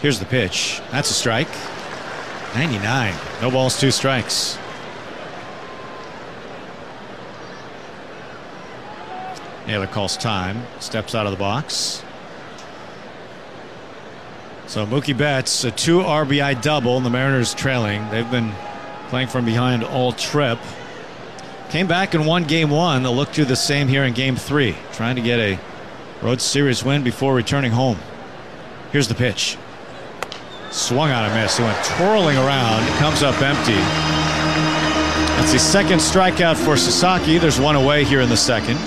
Here's the pitch. That's a strike. 99. No balls, 2 strikes. Naylor calls time. Steps out of the box. So Mookie Betts, a 2 RBI double, and the Mariners trailing. They've been playing from behind all trip. Came back and won Game 1. They'll look to do the same here in Game 3. Trying to get a road series win before returning home. Here's the pitch. Swung on a miss. He went twirling around. It comes up empty. That's the second strikeout for Sasaki. There's one away here in the second.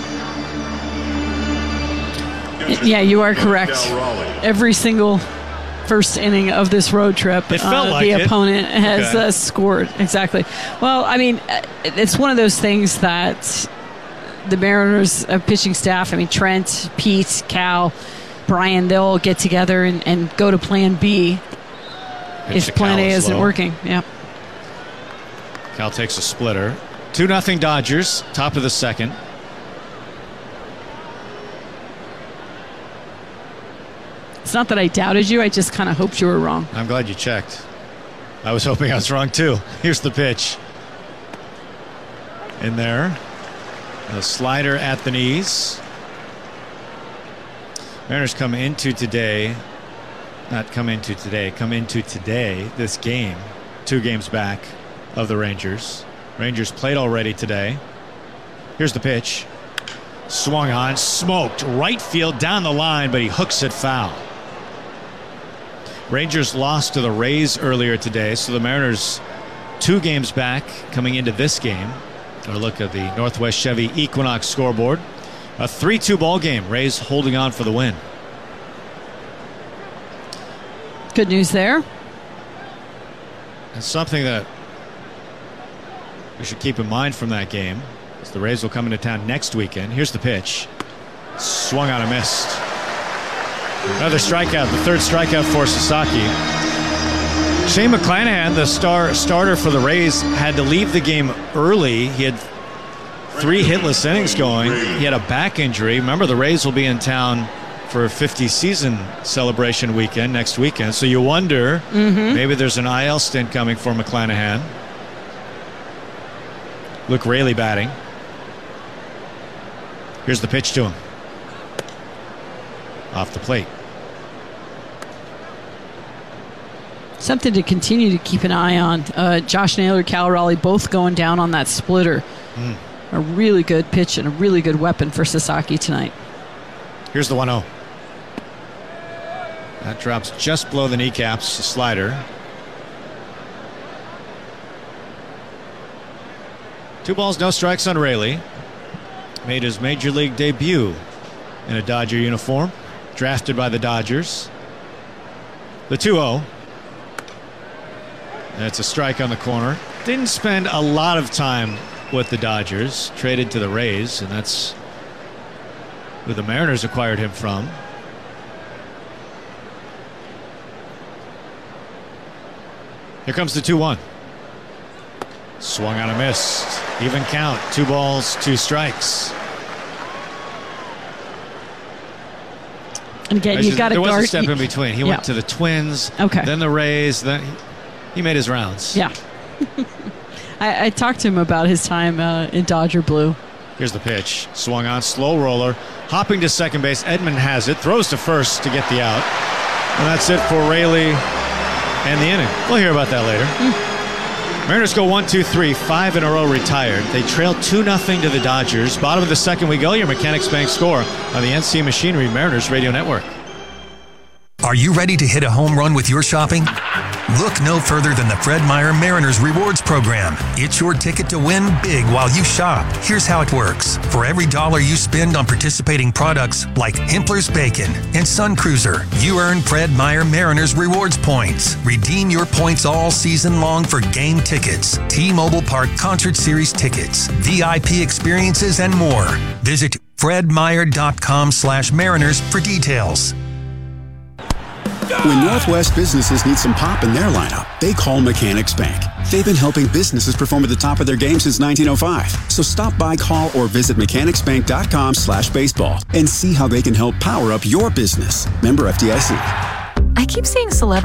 Yeah, you are correct. Every single first inning of this road trip, it felt like the opponent has scored. Exactly. Well, I mean, it's one of those things that the Mariners pitching staff, I mean, Trent, Pete, Cal, Brian, they'll get together and go to plan B if plan A isn't working. Yeah. Cal takes a splitter. 2-0 Dodgers, top of the second. It's not that I doubted you. I just kind of hoped you were wrong. I'm glad you checked. I was hoping I was wrong, too. Here's the pitch. In there. A slider at the knees. Mariners come into today, this game, 2 games back of the Rangers. Rangers played already today. Here's the pitch. Swung on, smoked, right field down the line, but he hooks it foul. Rangers lost to the Rays earlier today, so the Mariners 2 games back coming into this game. Or look at the Northwest Chevy Equinox scoreboard. A 3-2 ball game. Rays holding on for the win. Good news there. And something that we should keep in mind from that game is the Rays will come into town next weekend. Here's the pitch. Swung on a missed. Another strikeout, the 3rd strikeout for Sasaki. Shane McClanahan, the starter for the Rays, had to leave the game early. He had 3 hitless innings going. He had a back injury. Remember, the Rays will be in town for a 50 season celebration weekend next weekend. So you wonder, maybe there's an IL stint coming for McClanahan. Luke Raley batting. Here's the pitch to him. Off the plate. Something to continue to keep an eye on. Josh Naylor, Cal Raleigh both going down on that splitter. A really good pitch and a really good weapon for Sasaki tonight. Here's the 1-0. That drops just below the kneecaps, a slider. 2 balls, no strikes on Raley. Made his major league debut in a Dodger uniform. Drafted by the Dodgers. The 2-0. That's a strike on the corner. Didn't spend a lot of time with the Dodgers. Traded to the Rays, and that's who the Mariners acquired him from. Here comes the 2-1. Swung on a miss. Even count. 2 balls, 2 strikes. And again, you got to guard. There was a step in between. He went to the Twins, then the Rays, then he made his rounds. Yeah. I talked to him about his time in Dodger Blue. Here's the pitch. Swung on, slow roller. Hopping to second base. Edman has it. Throws to first to get the out. And that's it for Raley and the inning. We'll hear about that later. Mariners go 1-2-3, 5 in a row retired. They trail 2-0 to the Dodgers. Bottom of the second we go. Your Mechanics Bank score on the NC Machinery Mariners Radio Network. Are you ready to hit a home run with your shopping? Look no further than the Fred Meyer Mariners Rewards Program. It's your ticket to win big while you shop. Here's how it works. For every $1 you spend on participating products like Hempler's Bacon and Sun Cruiser, you earn Fred Meyer Mariners Rewards points. Redeem your points all season long for game tickets, T-Mobile Park Concert Series tickets, VIP experiences, and more. Visit fredmeyer.com/Mariners for details. When Northwest businesses need some pop in their lineup, they call Mechanics Bank. They've been helping businesses perform at the top of their game since 1905. So stop by, call, or visit mechanicsbank.com/baseball and see how they can help power up your business. Member FDIC. I keep seeing celebrities